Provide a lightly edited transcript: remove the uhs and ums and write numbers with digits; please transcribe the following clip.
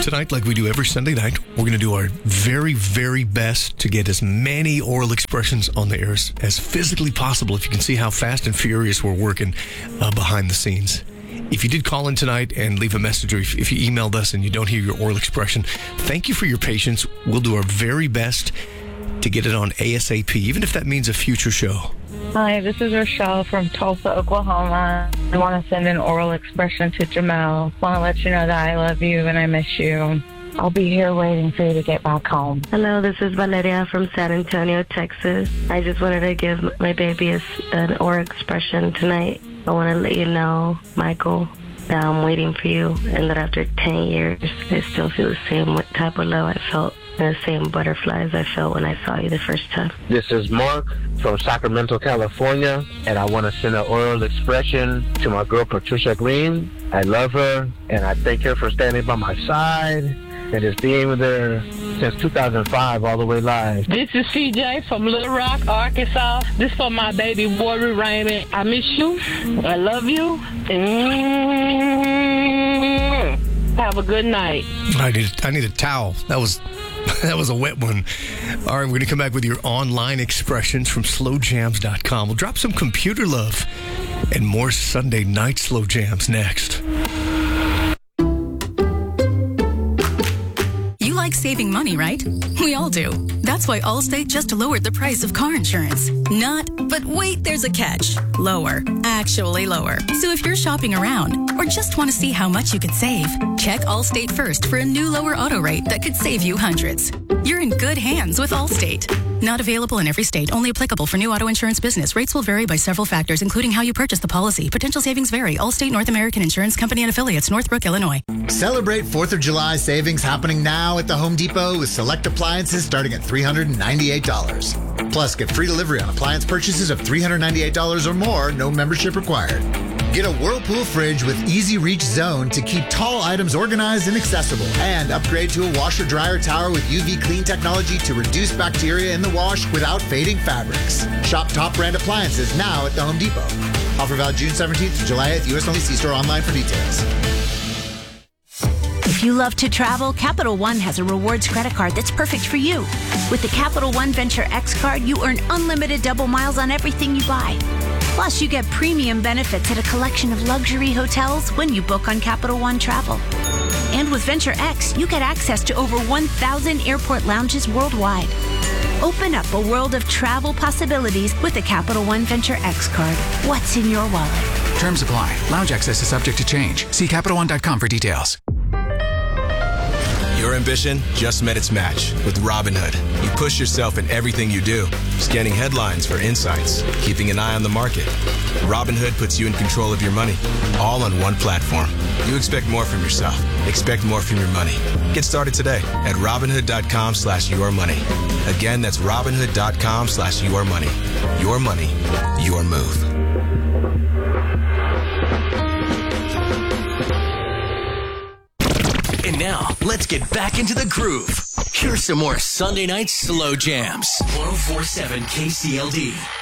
Tonight, like we do every Sunday night, we're going to do our very, very best to get as many oral expressions on the air as physically possible. If you can see how fast and furious we're working behind the scenes. If you did call in tonight and leave a message, or if you emailed us and you don't hear your oral expression, thank you for your patience. We'll do our very best to get it on ASAP, even if that means a future show. Hi, this is Rochelle from Tulsa, Oklahoma. I want to send an oral expression to Jamel. I want to let you know that I love you and I miss you. I'll be here waiting for you to get back home. Hello, this is Valeria from San Antonio, Texas. I just wanted to give my baby an oral expression tonight. I want to let you know, Michael, that I'm waiting for you, and that after 10 years, I still feel the same type of love I felt, and the same butterflies I felt when I saw you the first time. This is Mark from Sacramento, California, and I want to send an oral expression to my girl, Patricia Green. I love her, and I thank her for standing by my side and just being there since 2005 all the way live. This is CJ from Little Rock, Arkansas. This for my baby boy, Raymond. I miss you. I love you. Have a good night. I need a towel. That was a wet one. All right, we're going to come back with your online expressions from slowjams.com. We'll drop some computer love and more Sunday night slow jams next. You like saving money, right? We all do. That's why Allstate just lowered the price of car insurance. But wait, there's a catch. Lower. Actually lower. So if you're shopping around or just want to see how much you could save, check Allstate first for a new lower auto rate that could save you hundreds. You're in good hands with Allstate. Not available in every state. Only applicable for new auto insurance business. Rates will vary by several factors, including how you purchase the policy. Potential savings vary. Allstate North American Insurance Company and Affiliates, Northbrook, Illinois. Celebrate 4th of July savings happening now at the Home Depot with select appliances starting at $398. Plus, get free delivery on appliance purchases of $398 or more, no membership required. Get a Whirlpool fridge with Easy Reach Zone to keep tall items organized and accessible. And upgrade to a washer-dryer tower with UV Clean technology to reduce bacteria in the wash without fading fabrics. Shop top brand appliances now at the Home Depot. Offer valid June 17th to July 8th. U.S. only. See store online for details. If you love to travel, Capital One has a rewards credit card that's perfect for you. With the Capital One Venture X card, you earn unlimited double miles on everything you buy. Plus, you get premium benefits at a collection of luxury hotels when you book on Capital One Travel. And with Venture X, you get access to over 1,000 airport lounges worldwide. Open up a world of travel possibilities with the Capital One Venture X card. What's in your wallet? Terms apply. Lounge access is subject to change. See CapitalOne.com for details. Your ambition just met its match with Robinhood. You push yourself in everything you do, scanning headlines for insights, keeping an eye on the market. Robinhood puts you in control of your money, all on one platform. You expect more from yourself. Expect more from your money. Get started today at Robinhood.com/yourmoney. Again, that's Robinhood.com/yourmoney. Your money, your move. And now, let's get back into the groove. Here's some more Sunday Night Slow Jams. 104.7 KCLD.